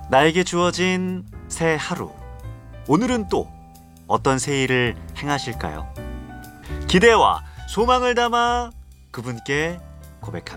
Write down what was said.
나에게 주어진 새 하루. 오늘은 또 어떤 새 일을 행하실까요? 기대와 소망을 담아 그분께 고백합니다.